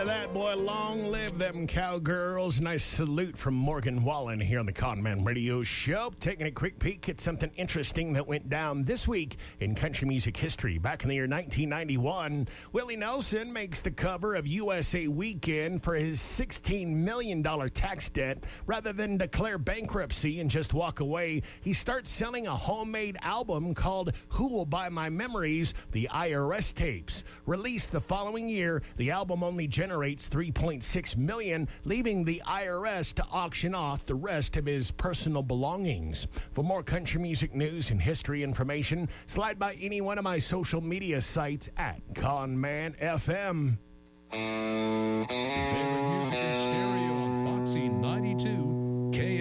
to that, boy. Long live them cowgirls. Nice salute from Morgan Wallen here on the Conman Radio Show. Taking a quick peek at something interesting that went down this week in country music history. Back in the year 1991, Willie Nelson makes the cover of USA Weekend for his $16 million tax debt. Rather than declare bankruptcy and just walk away, he starts selling a homemade album called Who Will Buy My Memories? The IRS Tapes. Released the following year, the album only generates $3.6 million, leaving the IRS to auction off the rest of his personal belongings. For more country music news and history information, slide by any one of my social media sites at Conman FM. Your favorite music in stereo on Foxy 92.